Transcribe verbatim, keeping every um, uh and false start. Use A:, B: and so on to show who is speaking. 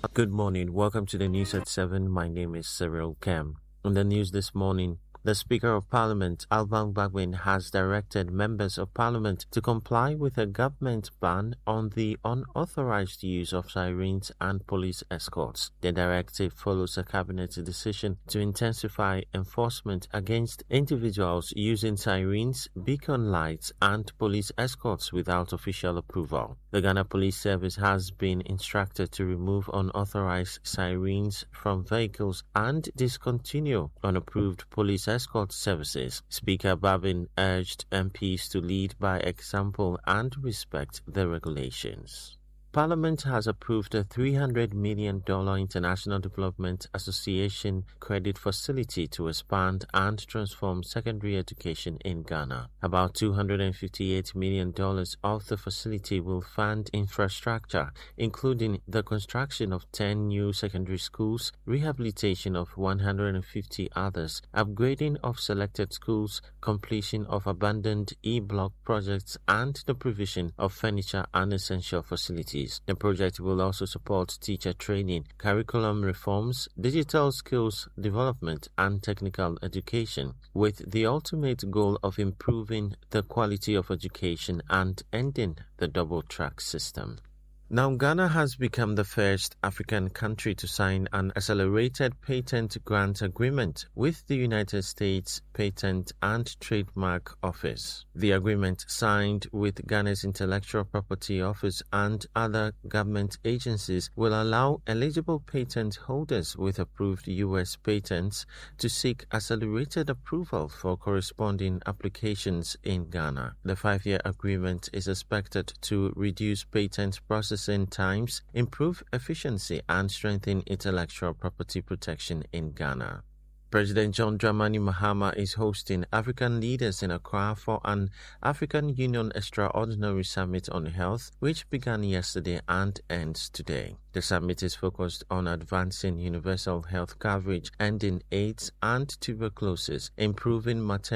A: Good morning. Welcome to the news at seven. My name is Cyril Kem. In the news this morning, the Speaker of Parliament, Alban Bagbin, has directed members of Parliament to comply with a government ban on the unauthorized use of sirens and police escorts. The directive follows a cabinet decision to intensify enforcement against individuals using sirens, beacon lights, and police escorts without official approval. The Ghana Police Service has been instructed to remove unauthorized sirens from vehicles and discontinue unapproved police escort services. Speaker Babin urged M Ps to lead by example and respect the regulations. Parliament has approved a three hundred million dollars International Development Association credit facility to expand and transform secondary education in Ghana. About two hundred fifty-eight million dollars of the facility will fund infrastructure, including the construction of ten new secondary schools, rehabilitation of one hundred fifty others, upgrading of selected schools, completion of abandoned E-block projects, and the provision of furniture and essential facilities. The project will also support teacher training, curriculum reforms, digital skills development, and technical education, with the ultimate goal of improving the quality of education and ending the double-track system. Now, Ghana has become the first African country to sign an accelerated patent grant agreement with the United States Patent and Trademark Office. The agreement, signed with Ghana's Intellectual Property Office and other government agencies, will allow eligible patent holders with approved U S patents to seek accelerated approval for corresponding applications in Ghana. The five-year agreement is expected to reduce patent processing times, improve efficiency, and strengthen intellectual property protection in Ghana. President John Dramani Mahama is hosting African leaders in Accra for an African Union Extraordinary Summit on Health, which began yesterday and ends today. The summit is focused on advancing universal health coverage, ending AIDS and tuberculosis, improving maternity